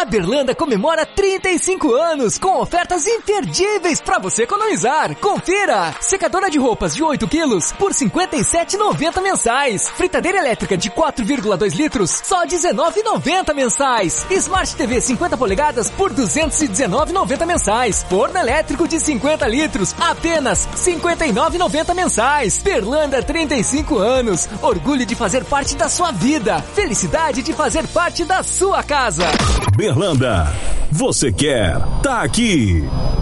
Berlanda comemora 35 anos com ofertas imperdíveis pra você economizar. Confira! Secadora de roupas de 8 quilos por R$ 57,90 mensais. Fritadeira elétrica de 4,2 litros só R$ 19,90 mensais. Smart TV 50 polegadas por R$ 219,90 mensais. Forno elétrico de 50 litros apenas R$ 59,90 mensais. Berlanda 35 anos. Orgulho de fazer parte da sua vida. Felicidade de fazer parte da sua casa. Berlanda, você quer, tá aqui.